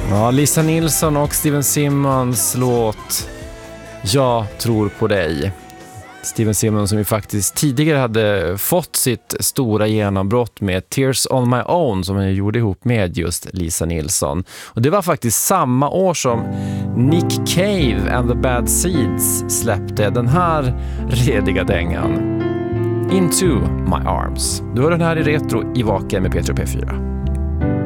Ja, Lisa Nilsson och Steven Simmons låt Jag tror på dig. Steven Simmons som ju faktiskt tidigare hade fått sitt stora genombrott med Tears on My Own som han gjorde ihop med just Lisa Nilsson. Och det var faktiskt samma år som Nick Cave and the Bad Seeds släppte den här rediga dängan. Into My Arms. Du hör den här i Retro i Vaken med Peter P4.